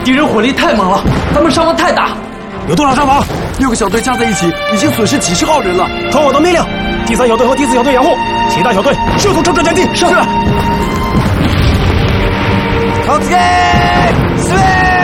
敌人火力太猛了，他们伤亡太大。 有多少伤亡 ？6个小队加在一起，已经损失几十号人了。 传我的命令，第3小队和第4小队掩护，其他小队迅速撤至阵地。 是。Konski， Swing。